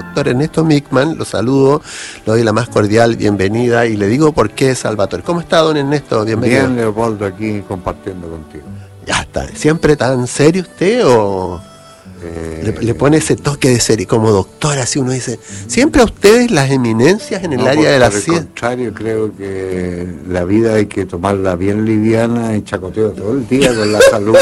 doctor Ernesto Mickman, lo saludo, le doy la más cordial bienvenida y le digo por qué Salvatore. ¿Cómo está, don Ernesto? Bienvenido. Bien, Leopoldo, aquí compartiendo contigo. Ya está. ¿Siempre tan serio usted o le pone ese toque de serio como doctor? Así uno dice, ¿siempre a ustedes las eminencias en el área de la ciencia? Al contrario, creo que la vida hay que tomarla bien liviana y chacoteo todo el día con la salud,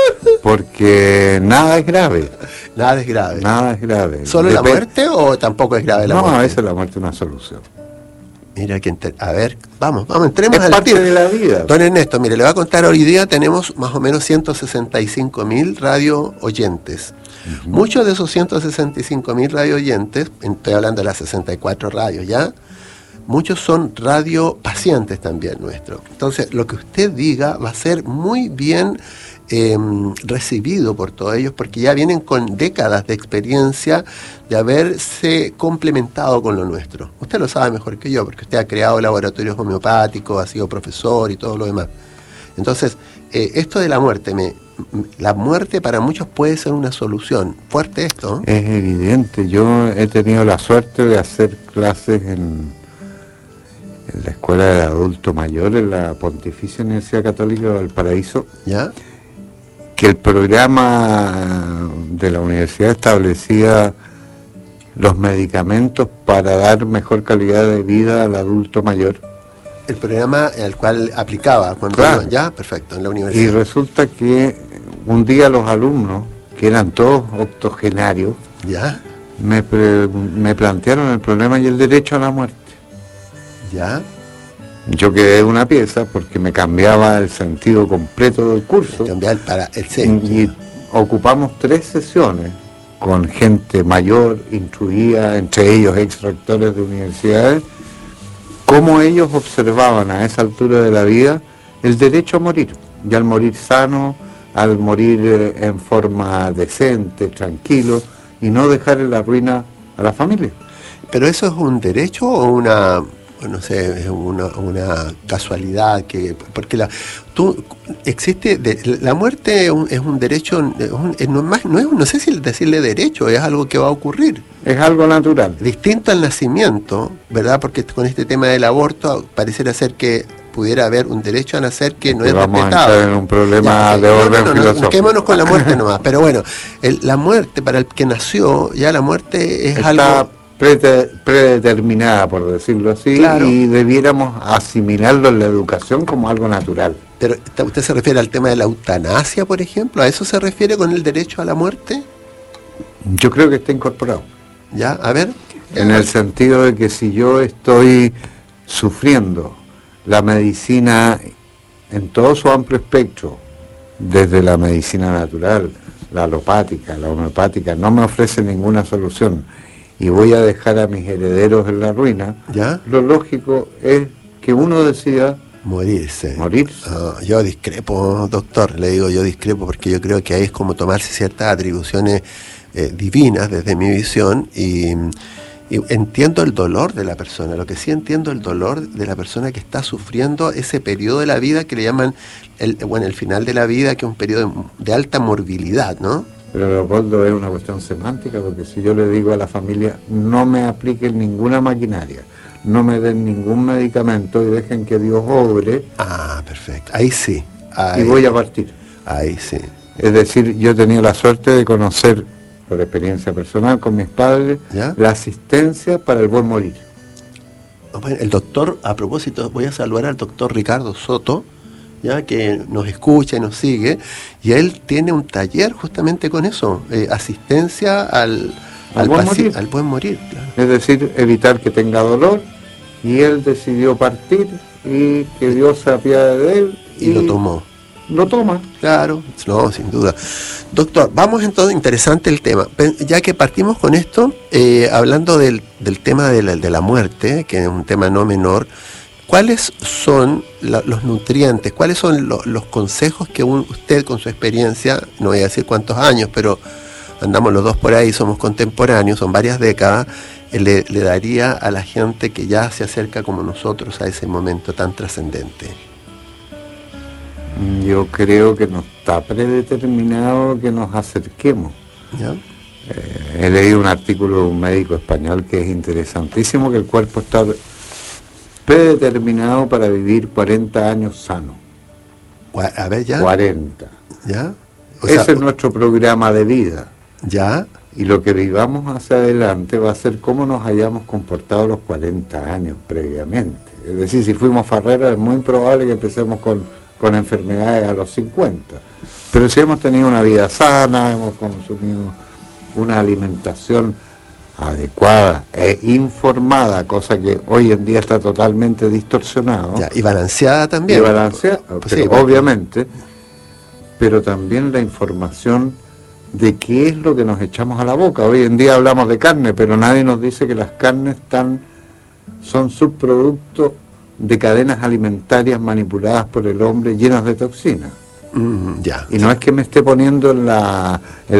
porque nada es grave. Nada es grave. Nada es grave. ¿Solo la muerte o tampoco es grave la muerte? No, a veces la muerte es una solución. Mira, a ver, vamos, entremos al parte de la vida. Don Ernesto, mire, le voy a contar, hoy día tenemos más o menos 165.000 radio oyentes. Muchos de esos 165.000 radio oyentes, estoy hablando de las 64 radios ya, muchos son radio pacientes también nuestros. Entonces, lo que usted diga va a ser muy bien recibido por todos ellos, porque ya vienen con décadas de experiencia de haberse complementado con lo nuestro. Usted lo sabe mejor que yo, porque usted ha creado laboratorios homeopáticos, ha sido profesor y todo lo demás. Entonces, esto de la muerte, la muerte para muchos puede ser una solución. Fuerte esto, ¿no? Es evidente. Yo he tenido la suerte de hacer clases en la Escuela de Adulto Mayor, en la Pontificia Universidad Católica de Valparaíso. ¿Ya? Que el programa de la universidad establecía los medicamentos para dar mejor calidad de vida al adulto mayor. El programa al cual aplicaba cuando claro. Ya, perfecto, en la universidad. Y resulta que un día los alumnos, que eran todos octogenarios, ¿ya? me plantearon el problema y el derecho a la muerte. ¿Ya? Yo quedé una pieza porque me cambiaba el sentido completo del curso. Cambiar para el centro. Y ocupamos 3 sesiones con gente mayor, instruida, entre ellos extractores de universidades, cómo ellos observaban a esa altura de la vida el derecho a morir. Y al morir sano, al morir en forma decente, tranquilo, y no dejar en la ruina a la familia. ¿Pero eso es un derecho o una, no sé, es una casualidad? Porque existe, la muerte es un derecho, no sé si decirle derecho, es algo que va a ocurrir. Es algo natural. Distinto al nacimiento, ¿verdad? Porque con este tema del aborto pareciera ser que pudiera haber un derecho a nacer que no es respetado. Vamos a entrar en un problema de orden filosófico. Quedémonos con la muerte nomás. Pero bueno, la muerte para el que nació, ya la muerte es algo predeterminada, por decirlo así, claro. Y debiéramos asimilarlo en la educación como algo natural. Pero ¿usted se refiere al tema de la eutanasia, por ejemplo? ¿A eso se refiere con el derecho a la muerte? Yo creo que está incorporado. ¿Ya? A ver. En el sentido de que si yo estoy sufriendo la medicina en todo su amplio espectro, desde la medicina natural, la alopática, la homeopática, no me ofrece ninguna solución y voy a dejar a mis herederos en la ruina, ¿ya? Lo lógico es que uno decida morirse. Yo discrepo, doctor, le digo yo discrepo porque yo creo que ahí es como tomarse ciertas atribuciones divinas desde mi visión y entiendo el dolor de la persona. Lo que sí entiendo el dolor de la persona que está sufriendo ese periodo de la vida que le llaman el final de la vida, que es un periodo de alta morbilidad, ¿no? Pero Leopoldo, es una cuestión semántica, porque si yo le digo a la familia no me apliquen ninguna maquinaria, no me den ningún medicamento y dejen que Dios obre. Ah, perfecto. Ahí sí. Y voy a partir. Ahí sí. Es decir, yo he tenido la suerte de conocer, por experiencia personal con mis padres, ¿ya? La asistencia para el buen morir. Bueno, el doctor, a propósito, voy a saludar al doctor Ricardo Soto, ya que nos escucha y nos sigue, y él tiene un taller justamente con eso, asistencia al buen morir. Claro. Es decir, evitar que tenga dolor, y él decidió partir y que Dios se apiade de él. Y lo tomó. Lo toma. Claro, no, sin duda. Doctor, vamos entonces, interesante el tema. Ya que partimos con esto, hablando del tema de la muerte, que es un tema no menor, ¿cuáles son los nutrientes, cuáles son los consejos que usted con su experiencia, no voy a decir cuántos años, pero andamos los dos por ahí, somos contemporáneos, son varias décadas, le daría a la gente que ya se acerca como nosotros a ese momento tan trascendente? Yo creo que no está predeterminado que nos acerquemos. ¿Ya? He leído un artículo de un médico español que es interesantísimo, que el cuerpo está predeterminado para vivir 40 años sano. A ver, ya. 40. ¿Ya? Ese es nuestro programa de vida. ¿Ya? Y lo que vivamos hacia adelante va a ser cómo nos hayamos comportado los 40 años previamente. Es decir, si fuimos farreros es muy probable que empecemos con enfermedades a los 50. Pero si hemos tenido una vida sana, hemos consumido una alimentación adecuada e informada, cosa que hoy en día está totalmente distorsionado. Ya, y balanceada también. Y balanceada, Sí, obviamente, pero también la información de qué es lo que nos echamos a la boca. Hoy en día hablamos de carne, pero nadie nos dice que las carnes son subproductos de cadenas alimentarias manipuladas por el hombre llenas de toxinas. Ya. Y no es que me esté poniendo en la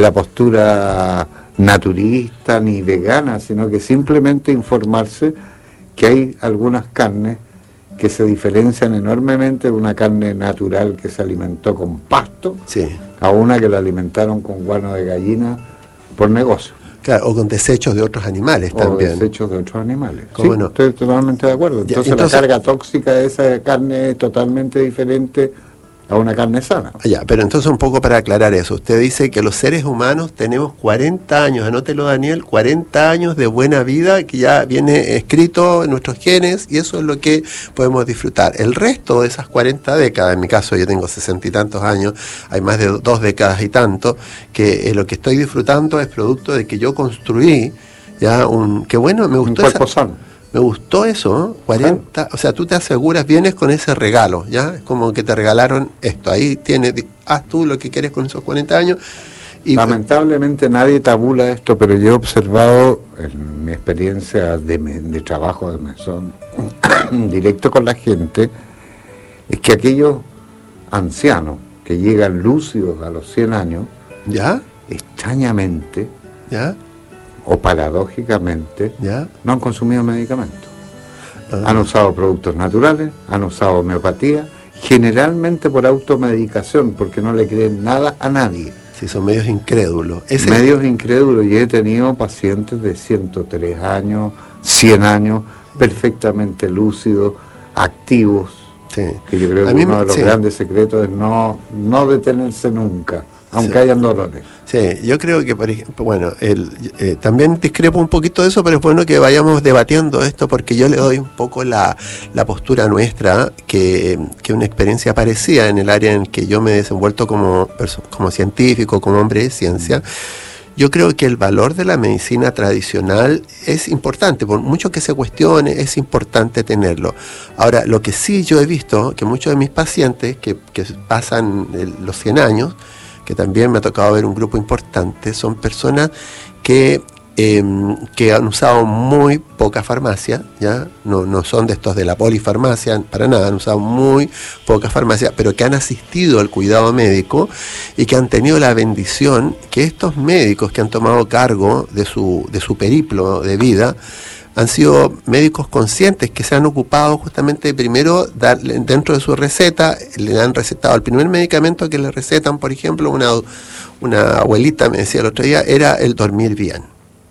postura naturista ni vegana, sino que simplemente informarse que hay algunas carnes que se diferencian enormemente de una carne natural que se alimentó con pasto, Sí. a una que la alimentaron con guano de gallina por negocio. Claro, o con desechos de otros animales también. O desechos de otros animales. ¿Cómo Sí, no? estoy totalmente de acuerdo. Ya, Entonces la carga tóxica de esa carne es totalmente diferente a una carne sana. Ya, pero entonces un poco para aclarar eso. Usted dice que los seres humanos tenemos 40 años, anótelo Daniel, 40 años de buena vida que ya viene escrito en nuestros genes y eso es lo que podemos disfrutar. El resto de esas 40 décadas, en mi caso yo tengo 60 y tantos años, hay más de 2 décadas y tanto, que lo que estoy disfrutando es producto de que yo construí ya que bueno, me gustó un cuerpo sano. Me gustó eso, ¿no? 40, o sea, tú te aseguras, vienes con ese regalo, ¿ya? Es como que te regalaron esto, ahí tienes, haz tú lo que quieres con esos 40 años. Y lamentablemente nadie tabula esto, pero yo he observado en mi experiencia de trabajo de mesón directo con la gente, es que aquellos ancianos que llegan lúcidos a los 100 años, ¿ya? extrañamente, ¿Ya? o paradójicamente, ¿Ya? no han consumido medicamentos. Han usado productos naturales, han usado homeopatía, generalmente por automedicación, porque no le creen nada a nadie. Sí, son medios incrédulos. Medios incrédulos, y he tenido pacientes de 103 años, 100 años, perfectamente lúcidos, activos, Sí. que yo creo que uno de los grandes secretos es no detenerse nunca, aunque hayan dolores. Sí, yo creo que, por ejemplo, bueno, también discrepo un poquito de eso, pero es bueno que vayamos debatiendo esto porque yo le doy un poco la postura nuestra, que una experiencia parecida en el área en que yo me he desenvuelto como científico, como hombre de ciencia. Yo creo que el valor de la medicina tradicional es importante, por mucho que se cuestione, es importante tenerlo. Ahora, lo que sí yo he visto, que muchos de mis pacientes que pasan los 100 años, que también me ha tocado ver un grupo importante, son personas que han usado muy poca farmacia, ¿ya? No son de estos de la polifarmacia, para nada, han usado muy poca farmacia, pero que han asistido al cuidado médico y que han tenido la bendición que estos médicos que han tomado cargo de su periplo de vida han sido médicos conscientes que se han ocupado justamente primero dentro de su receta, le han recetado el primer medicamento que le recetan, por ejemplo, una abuelita me decía el otro día, era el dormir bien.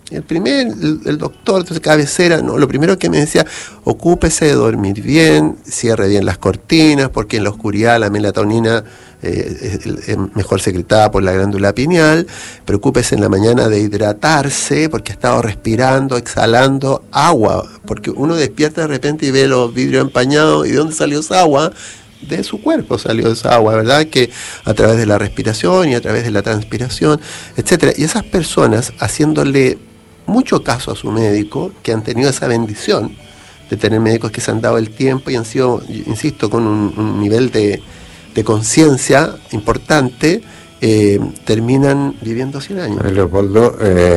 El doctor de cabecera, no, lo primero que me decía, ocúpese de dormir bien, cierre bien las cortinas, porque en la oscuridad la melatonina es mejor secretada por la glándula pineal, preocúpese en la mañana de hidratarse, porque ha estado respirando, exhalando agua, porque uno despierta de repente y ve los vidrios empañados, ¿y de dónde salió esa agua? De su cuerpo salió esa agua, ¿verdad? Que a través de la respiración y a través de la transpiración, etcétera. Y esas personas haciéndole mucho caso a su médico, que han tenido esa bendición de tener médicos que se han dado el tiempo y han sido, insisto, con un nivel de conciencia importante, terminan viviendo 100 años. Leopoldo,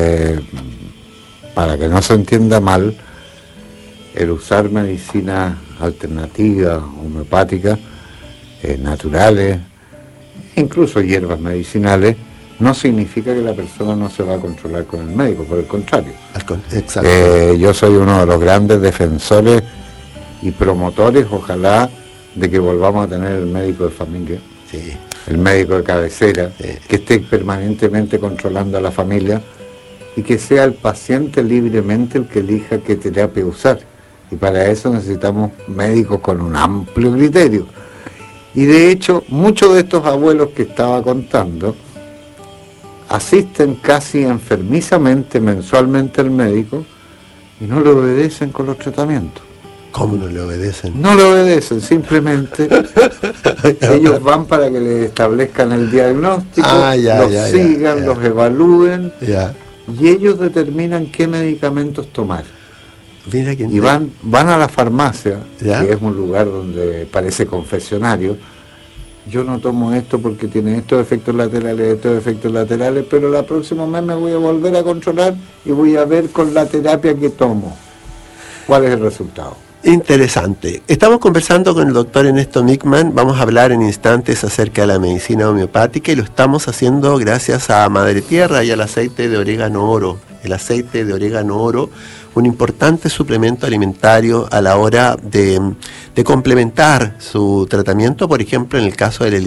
para que no se entienda mal, el usar medicinas alternativas, homeopáticas, naturales, incluso hierbas medicinales, no significa que la persona no se va a controlar con el médico, por el contrario. Exacto. Yo soy uno de los grandes defensores y promotores, ojalá, de que volvamos a tener el médico de familia, sí, el médico de cabecera, sí, que esté permanentemente controlando a la familia, y que sea el paciente libremente el que elija qué terapia usar. Y para eso necesitamos médicos con un amplio criterio. Y de hecho, muchos de estos abuelos que estaba contando asisten casi enfermizamente, mensualmente al médico, y no le obedecen con los tratamientos. ¿Cómo no le obedecen? No le obedecen, simplemente ellos van para que les establezcan el diagnóstico, los sigan, los evalúen, y ellos determinan qué medicamentos tomar. Mira y van a la farmacia, que es un lugar donde parece confesionario. Yo no tomo esto porque tiene estos efectos laterales, pero la próxima mes me voy a volver a controlar y voy a ver con la terapia que tomo cuál es el resultado. Interesante. Estamos conversando con el doctor Ernesto Mickman. Vamos a hablar en instantes acerca de la medicina homeopática y lo estamos haciendo gracias a Madre Tierra y al aceite de orégano oro. El aceite de orégano oro, un importante suplemento alimentario a la hora de complementar su tratamiento, por ejemplo, en el caso del